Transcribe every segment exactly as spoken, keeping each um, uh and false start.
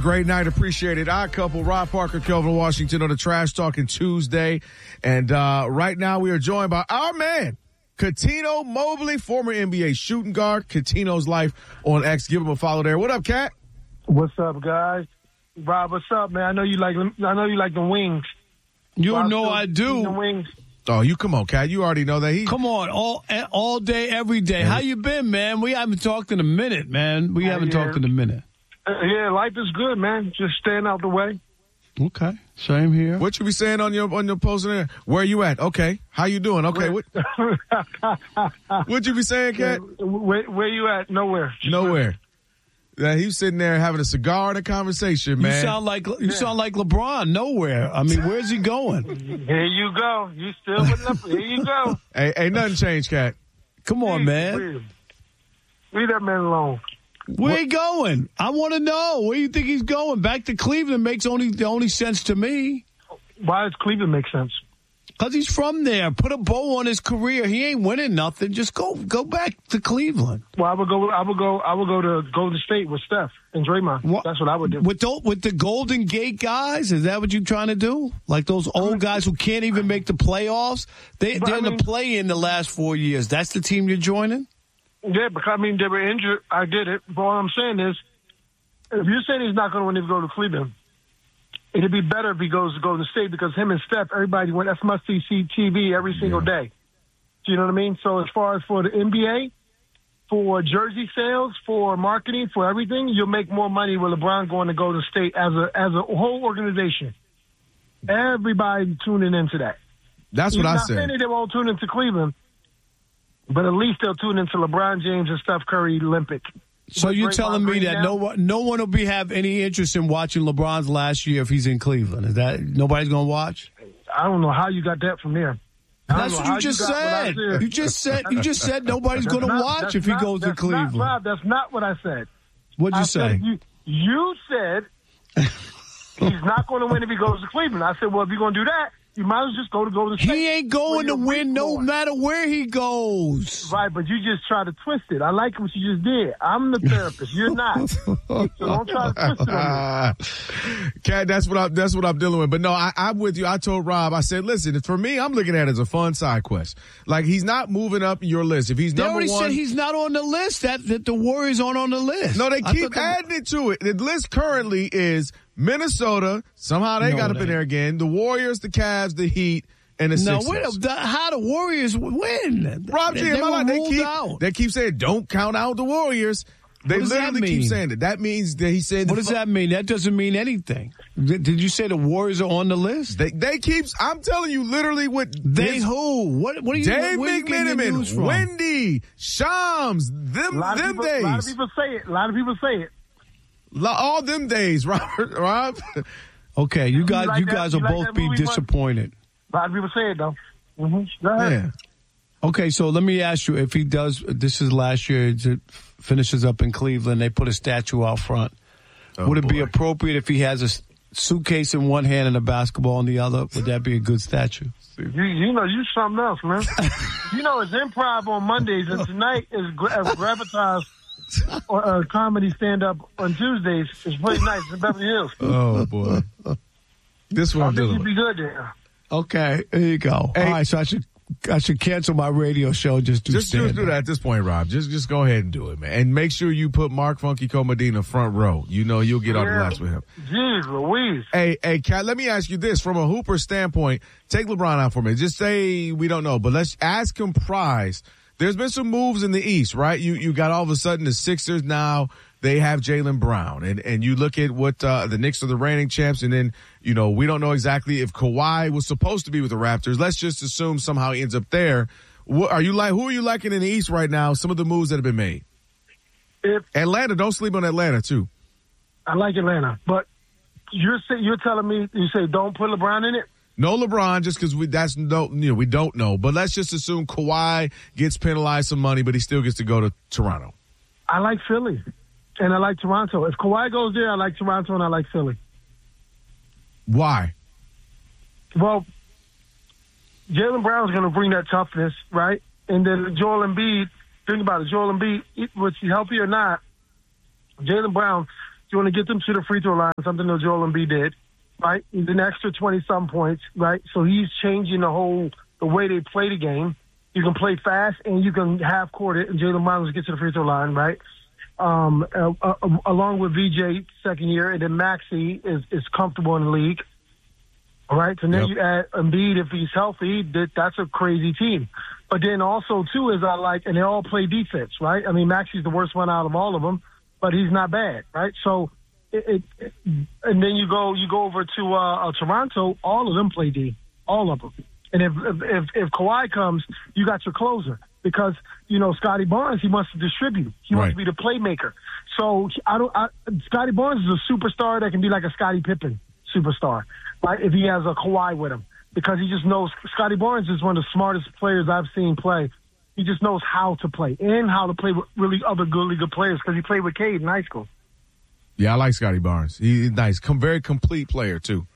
Great night. Appreciate it. Odd couple, Rob Parker, Kelvin Washington on the Trash Talking Tuesday. And uh right now we are joined by our man, Cuttino Mobley, former N B A shooting guard. Cuttino's Life on X. Give him a follow there. What up, Cat? What's up, guys? Rob, what's up, man? I know you like I know you like the wings. You Rob, know I do. The wings. Oh, you come on, Cat. You already know that. He Come on, all all day, every day. How you been, man? We haven't talked in a minute, man. We haven't yeah. talked in a minute. Uh, yeah, life is good, man. Just staying out the way. Okay, same here. What you be saying on your on your post there? Where you at? Okay, how you doing? Okay, what what you be saying, Cat? Where, where you at? Nowhere. Just Nowhere. Yeah, he was sitting there having a cigar and a conversation, man. You sound like you yeah. sound like LeBron. Nowhere. I mean, where's he going? Here you go. You still with up? Here you go. Hey, ain't nothing changed, Cat. Come on, Please, man. Please. Leave that man alone. Where What? he going? I want to know. Where do you think he's going? Back to Cleveland makes only the only sense to me. Why does Cleveland make sense? Because he's from there. Put a bow on his career. He ain't winning nothing. Just go go back to Cleveland. Well, I would go. I would go. I would go to Golden State with Steph and Draymond. What? That's what I would do. With the, with the Golden Gate guys? Is that what you're trying to do? Like those old guys who can't even make the playoffs? They, But they're I in mean- the play-in the last four years. That's the team you're joining? Yeah, because I mean they were injured. I get it. But all I'm saying is, if you're saying he's not going to win if he go to Cleveland, it'd be better if he goes to Golden State because him and Steph, everybody went. That's must see T V every single Yeah. day. Do you know what I mean? So as far as for the N B A, for jersey sales, for marketing, for everything, you'll make more money with LeBron going to Golden State as a as a whole organization. Everybody tuning into that. That's what He's I not said. saying they won't tune into Cleveland, but at least they'll tune into LeBron James and Steph Curry Olympic. So With you're Draymond telling me Green that now. no one, no one will be have any interest in watching LeBron's last year if he's in Cleveland? Is that nobody's going to watch? I don't know how you got that from there. I don't That's know what how you just got what I said. said. You just said you just said nobody's That's going to not- watch that's if he not- goes to that's not, Cleveland. Rob, that's not what I said. What'd you I say? Said you, you said he's not going to win if he goes to Cleveland. I said, well, if you're going to do that, you might as well just go to Golden State. He ain't going to where you're win no for. matter where he goes. Right, but you just try to twist it. I like what you just did. I'm the therapist. You're not. So don't try to twist it on me. Cat, that's what I that's what I'm dealing with. But no, I, I'm with you. I told Rob, I said, listen, for me, I'm looking at it as a fun side quest. Like he's not moving up your list. If he's They number already one, said he's not on the list. That that the Warriors aren't on the list. no, they I keep thought adding it to it. The list currently is Minnesota. Somehow they No, got it up in ain't. there again. The Warriors, the Cavs, the Heat, and the No, Sixers. wait, the, how the Warriors win? Rob they, G, they, am I were lying? they ruled keep out. they keep saying don't count out the Warriors. They What does that literally keep mean? saying that. That means that he said. What the does fu- that mean? That doesn't mean anything. Did did you say the Warriors are on the list? They they keep. I'm telling you, literally, what They his- who? What? What are you? Dave where you getting your news McMenamin, from? Wendy, Shams, them A lot, of them people, days, a lot of people say it. A lot of people say it. Lo- all them days, Robert, Rob. Okay, you guys, like you that- guys you will like both that be movie, Mark? disappointed. A lot of people say it, though. Mm-hmm. Go ahead. Yeah. Okay, so let me ask you: if he does, this is last year, it finishes up in Cleveland. They put a statue out front. Oh, Would it be boy. appropriate if he has a s- suitcase in one hand and a basketball in the other? Would that be a good statue? You, you know, you something else, man. You know, it's improv on Mondays, and tonight is gra- uh, Gravitas or uh, comedy stand-up on Tuesdays. It's pretty nice in Beverly Hills. Oh boy, this I one I'm think dealing you'd with. be good there. Okay, there you go. Hey. All right, so I should I should cancel my radio show. and Just do Just, just stand do that at this point, Rob. Just just go ahead and do it, man. And make sure you put Mark Funky Comedina front row. You know you'll get all the Yeah. laughs with him. Jeez Louise. Hey, hey, Kat, let me ask you this. From a Hooper standpoint, take LeBron out for me. Just say we don't know, but let's ask him prize. There's been some moves in the East, right? You you got all of a sudden the Sixers now, they have Jaylen Brown. And and you look at what uh, the Knicks are the reigning champs, and then, you know, we don't know exactly if Kawhi was supposed to be with the Raptors. Let's just assume somehow he ends up there. What are you like? Who are you liking in the East right now? Some of the moves that have been made. If Atlanta, don't sleep on Atlanta too. I like Atlanta, but you're say, you're telling me you say don't put LeBron in it. No LeBron, just because we that's no, you know, we don't know. But let's just assume Kawhi gets penalized some money, but he still gets to go to Toronto. I like Philly, and I like Toronto. If Kawhi goes there, I like Toronto, and I like Philly. Why? Well, Jaylen Brown's going to bring that toughness, right? And then Joel Embiid, think about it, Joel Embiid, was he healthy or not, Jaylen Brown You want to get them to the free throw line, something that Joel Embiid did, right? He's an extra twenty-some points, right? So he's changing the whole, the way they play the game. You can play fast and you can half court it, and Jalen Brown get to the free throw line, right? Um, uh, uh, along with V J second year, and then Maxey is, is comfortable in the league. All right, so then Yep. you add Embiid if he's healthy. That, that's a crazy team. But then also too is I like, and they all play defense, right? I mean, Maxey's the worst one out of all of them, but he's not bad, right? So, it, it, and then you go you go over to uh, uh, Toronto. All of them play D, all of them. And if if if, if Kawhi comes, you got your closer. Because, you know, Scotty Barnes, he wants to distribute. He Right. wants to be the playmaker. So I don't. I, Scotty Barnes is a superstar that can be like a Scottie Pippen superstar, right? If he has a Kawhi with him, because he just knows. Scotty Barnes is one of the smartest players I've seen play. He just knows how to play and how to play with really other really good players because he played with Cade in high school. Yeah, I like Scotty Barnes. He's nice, Com- very complete player too.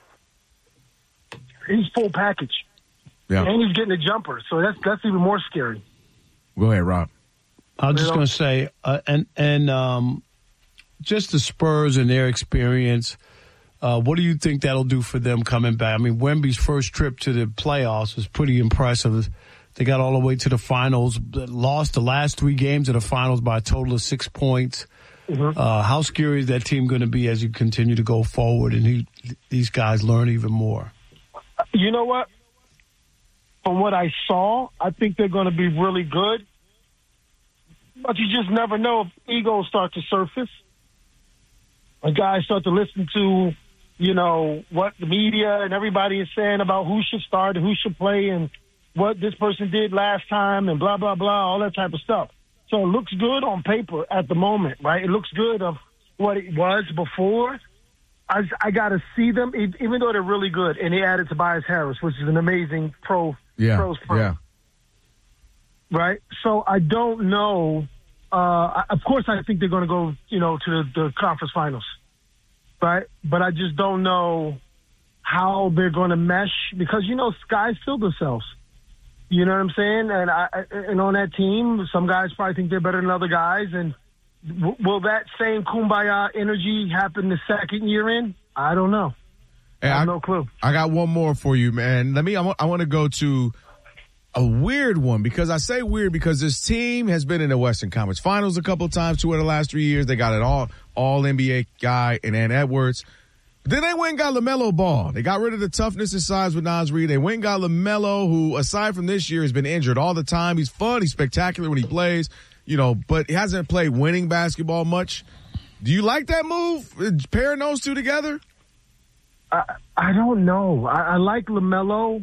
He's full package. Yeah. And he's getting a jumper, so that's that's even more scary. Go ahead, Rob. I was just You know? going to say, uh, and and um, just the Spurs and their experience. Uh, what do you think that'll do for them coming back? I mean, Wemby's first trip to the playoffs was pretty impressive. They got all the way to the finals, lost the last three games of the finals by a total of six points. Mm-hmm. Uh, how scary is that team going to be as you continue to go forward and he, these guys learn even more? You know what? From what I saw, I think they're going to be really good. But you just never know if egos start to surface. When guys start to listen to, you know, what the media and everybody is saying about who should start and who should play and what this person did last time and blah, blah, blah, all that type of stuff. So it looks good on paper at the moment, right? It looks good of what it was before. I, I got to see them, even though they're really good. And they added Tobias Harris, which is an amazing pro. Yeah, pros pro. yeah. Right? So I don't know. Uh, of course, I think they're going to go, you know, to the, the conference finals. Right? But I just don't know how they're going to mesh because, you know, guys fill themselves. You know what I'm saying? And I, and on that team, some guys probably think they're better than other guys. And w- will that same kumbaya energy happen the second year in? I don't know. Hey, I have I, no clue. I got one more for you, man. Let me. I want, I want to go to a weird one because I say weird because this team has been in the Western Conference Finals a couple of times, two of the last three years. They got an all all N B A guy in Ant Edwards. Then they went and got LaMelo Ball. They got rid of the toughness and size with Naz Reid. They went and got LaMelo, who, aside from this year, has been injured all the time. He's fun. He's spectacular when he plays, you know, but he hasn't played winning basketball much. Do you like that move, pairing those two together? I, I don't know. I, I like LaMelo,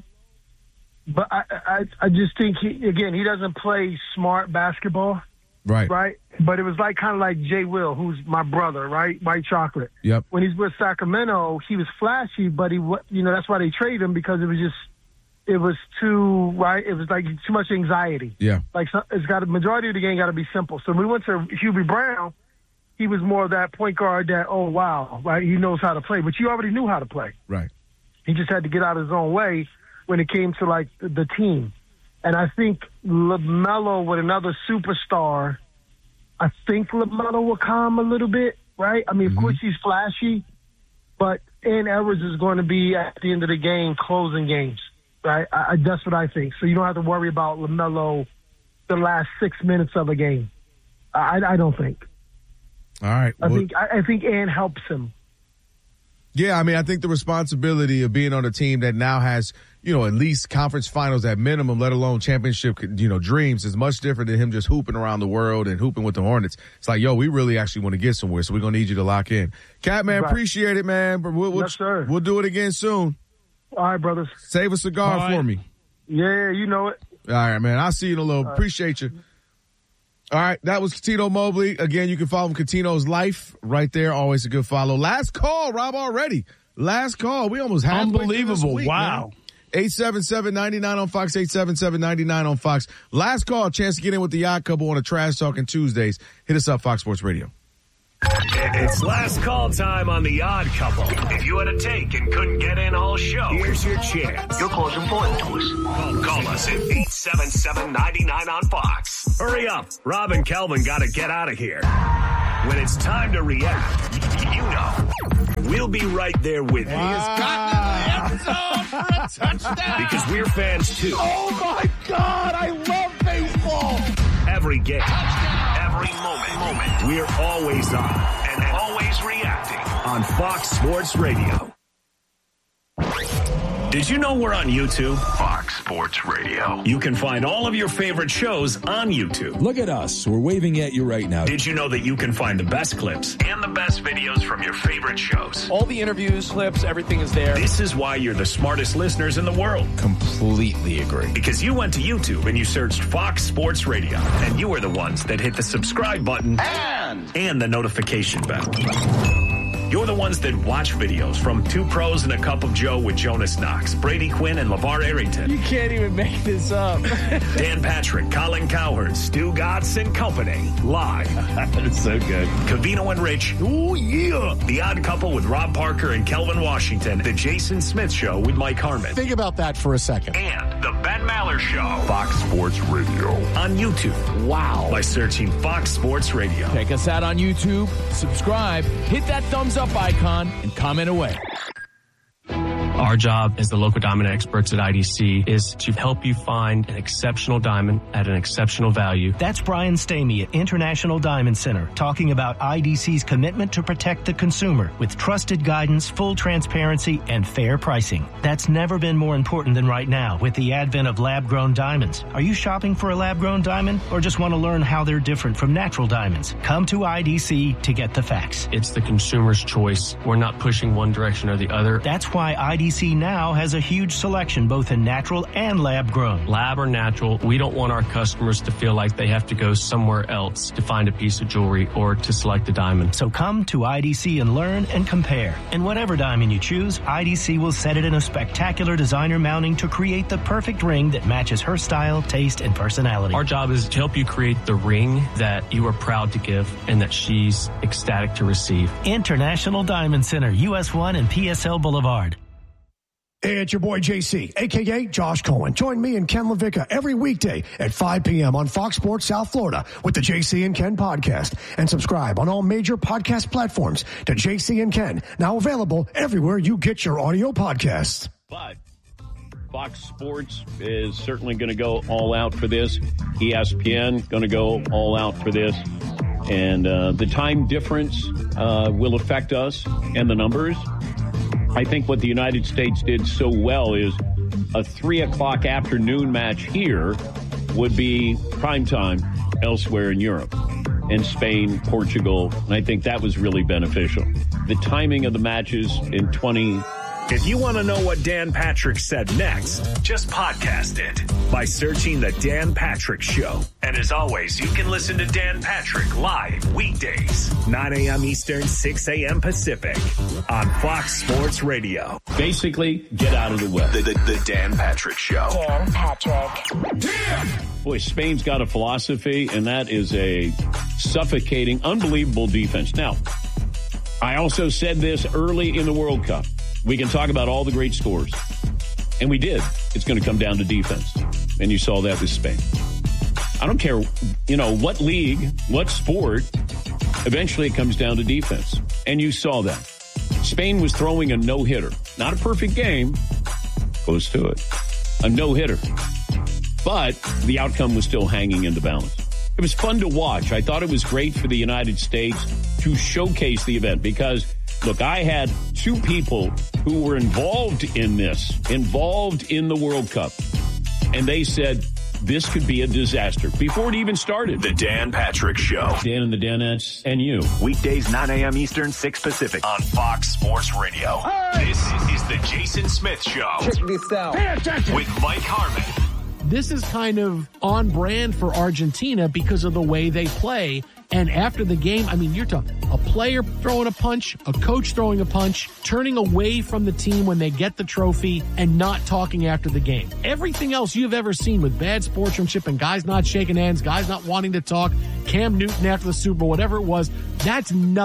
but I, I I just think, he again, he doesn't play smart basketball. Right. Right? But it was like kind of like Jay Will, who's my brother, right? White Chocolate. Yep. When he's with Sacramento, he was flashy, but he, you know, that's why they traded him because it was just, it was too, right? It was like too much anxiety. Yeah. Like it's got a majority of the game got to be simple. So when we went to Hubie Brown, he was more of that point guard that, oh, wow, right? He knows how to play, but you already knew how to play. Right. He just had to get out of his own way when it came to like the, the team. And I think LaMelo with another superstar, I think LaMelo will calm a little bit, right? I mean, Mm-hmm. of course he's flashy, but Ant Edwards is going to be at the end of the game closing games, right? I, I, that's what I think. So you don't have to worry about LaMelo the last six minutes of a game. I, I don't think. All right. I Well, think I, I think Ant helps him. yeah, I mean, I think the responsibility of being on a team that now has, you know, at least conference finals at minimum, let alone championship, you know, dreams is much different than him just hooping around the world and hooping with the Hornets. It's like, yo, we really actually want to get somewhere, so we're going to need you to lock in. Cat, man, Right. appreciate it, man. But we'll, we'll, Yes, sir. we'll do it again soon. All right, brothers. Save a cigar All right. for me. Yeah, you know it. All right, man. I'll see you in a little. Appreciate you. All right, that was Cuttino Mobley. Again, you can follow him, Cuttino's Life, right there. Always a good follow. Last call, Rob, already. Last call. We almost halfway through this Unbelievable. week, Wow. man. eight seven seven, nine nine on Fox, eight seven seven, nine nine on Fox. Last call, chance to get in with the Yacht Couple on a Trash Talking Tuesdays. Hit us up, Fox Sports Radio. It's last call time on The Odd Couple. If you had a take and couldn't get in all show, here's your chance. Your call's important to us. Call, call us at eight seven seven, nine nine on Fox. Hurry up. Rob and Kelvin got to get out of here. When it's time to react, you know, we'll be right there with you. He has gotten in the end zone for a touchdown. Because we're fans too. Oh my God, I love baseball. Every game, every moment, moment, we're always on and always reacting on Fox Sports Radio. Did you know we're on YouTube? Fox Sports Radio. You can find all of your favorite shows on YouTube. Look at us. We're waving at you right now. Did you know that you can find the best clips and the best videos from your favorite shows? All the interviews, clips, everything is there. This is why you're the smartest listeners in the world. Completely agree. Because you went to YouTube and you searched Fox Sports Radio, and you were the ones that hit the subscribe button And, and the notification bell. You're the ones that watch videos from Two Pros and a Cup of Joe with Jonas Knox, Brady Quinn, and LeVar Arrington. you can't even make this up. Dan Patrick, Colin Cowherd, Stu Gatz and Company. Live. That's so good. Covino and Rich. Oh, yeah. The Odd Couple with Rob Parker and Kelvin Washington. The Jason Smith Show with Mike Harmon. Think about that for a second. And the Ben Maller Show. Fox Sports Radio. On YouTube. Wow. By searching Fox Sports Radio. Check us out on YouTube. Subscribe. Hit that thumbs up icon and comment away. Our job as the local diamond experts at I D C is to help you find an exceptional diamond at an exceptional value. That's Brian Stamey at International Diamond Center talking about I D C's commitment to protect the consumer with trusted guidance, full transparency, and fair pricing. That's never been more important than right now with the advent of lab-grown diamonds. Are you shopping for a lab-grown diamond or just want to learn how they're different from natural diamonds? Come to I D C to get the facts. It's the consumer's choice. We're not pushing one direction or the other. That's why I D C now has a huge selection both in natural and lab-grown. Lab or natural, we don't want our customers to feel like they have to go somewhere else to find a piece of jewelry or to select a diamond. So come to I D C and learn and compare. And whatever diamond you choose, I D C will set it in a spectacular designer mounting to create the perfect ring that matches her style, taste, and personality. Our job is to help you create the ring that you are proud to give and that she's ecstatic to receive. International Diamond Center, U S one and P S L Boulevard. Hey, it's your boy J C, a k a. Josh Cohen. Join me and Ken LaVicka every weekday at five p.m. on Fox Sports South Florida with the J C and Ken podcast. And subscribe on all major podcast platforms to J C and Ken, now available everywhere you get your audio podcasts. But Fox Sports is certainly going to go all out for this. E S P N going to go all out for this. And uh, the time difference uh, will affect us and the numbers. I think what the United States did so well is a three o'clock afternoon match here would be prime time elsewhere in Europe and Spain, Portugal. And I think that was really beneficial. The timing of the matches in twenty. If you want to know what Dan Patrick said next, just podcast it by searching The Dan Patrick Show. And as always, you can listen to Dan Patrick live weekdays, nine a.m. Eastern, six a.m. Pacific on Fox Sports Radio. Basically, get out of the way. The, the, the Dan Patrick Show. Dan Patrick. Boy, Spain's got a philosophy, and that is a suffocating, unbelievable defense. Now, I also said this early in the World Cup. We can talk about all the great scores. And we did. It's going to come down to defense. And you saw that with Spain. I don't care, you know, what league, what sport, eventually it comes down to defense. And you saw that. Spain was throwing a no-hitter. Not a perfect game. Close to it. A no-hitter. But the outcome was still hanging in the balance. It was fun to watch. I thought it was great for the United States to showcase the event because, look, I had two people who were involved in this, involved in the World Cup, and they said this could be a disaster before it even started. The Dan Patrick Show. Dan and the Danettes and you. Weekdays, nine a.m. Eastern, six Pacific on Fox Sports Radio. Hey! This is the Jason Smith Show. Check this out. Pay attention. With Mike Harmon. This is kind of on brand for Argentina because of the way they play. And after the game, I mean, you're talking a player throwing a punch, a coach throwing a punch, turning away from the team when they get the trophy and not talking after the game. Everything else you've ever seen with bad sportsmanship and guys not shaking hands, guys not wanting to talk, Cam Newton after the Super Bowl, whatever it was, that's nothing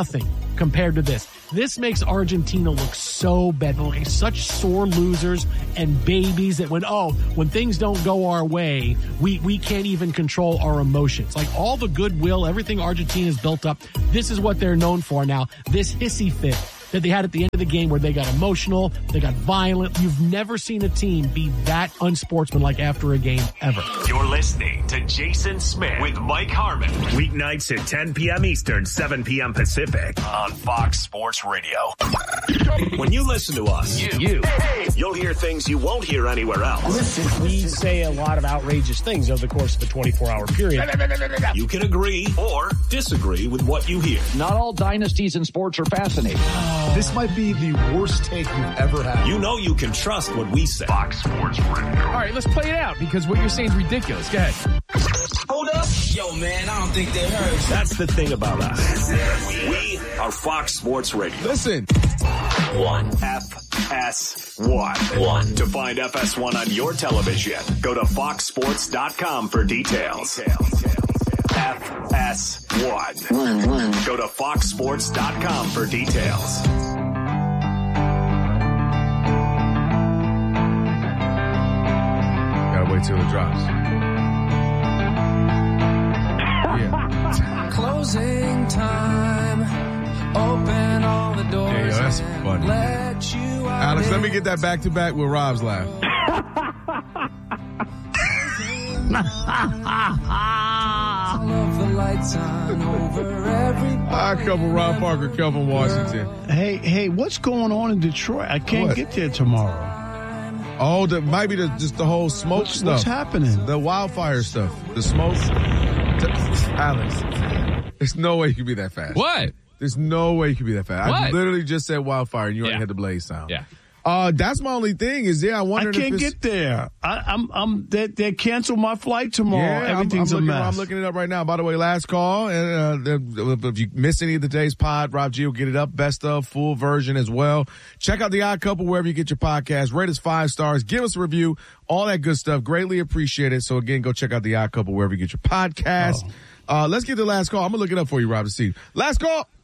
compared to this. This makes Argentina look so bad. They're looking such sore losers and babies that when, oh, when things don't go our way, we, we can't even control our emotions. Like all the goodwill, everything Argentina's built up, this is what they're known for now. This hissy fit that they had at the end of the game where they got emotional, they got violent. You've never seen a team be that unsportsmanlike after a game ever. You're listening to Jason Smith with Mike Harmon. Weeknights at ten p.m. Eastern, seven p.m. Pacific on Fox Sports Radio. When you listen to us, you, you you'll hear things you won't hear anywhere else. We say a lot of outrageous things over the course of a twenty-four hour period. You can agree or disagree with what you hear. Not all dynasties in sports are fascinating. This might be the worst take you've ever had. You know you can trust what we say. Fox Sports Radio. All right, let's play it out because what you're saying is ridiculous. Go ahead. Hold up. Yo, man, I don't think they heard. That's the thing about us. We are Fox Sports Radio. Listen. One. F S one. One. To find F S one on your television, go to fox sports dot com for details. details. F S one. One, one. Go to fox sports dot com for details. Gotta wait till it drops. Yeah. Closing time. Open all the doors. Yeah, yo, that's funny. Let you Alex, let me get that back to back with Rob's laugh. Ah, couple Rob Parker, Kelvin Washington. Hey, hey, what's going on in Detroit? I can't What? get there tomorrow. Oh, that might be the, just the whole smoke What's- stuff. what's happening? The wildfire stuff. The smoke. Alex, there's no way you can be that fast. What? There's no way you can be that fast. I What? literally just said wildfire and you already Yeah. had the blaze sound. Yeah. Uh, that's my only thing is, yeah, I I wonder if can't it's, get there. I, I'm, I'm, they, they canceled my flight tomorrow. Yeah, I'm- Everything's I'm, a looking, mess. I'm looking it up right now. By the way, last call. And uh, the, if you missed any of the day's pod, Rob G will get it up. Best of, full version as well. Check out The Odd Couple wherever you get your podcast. Rate us five stars. Give us a review. All that good stuff. Greatly appreciate it. So again, go check out The Odd Couple wherever you get your podcast. Oh. Uh, let's get the last call. I'm going to look it up for you, Rob, to see. Last call.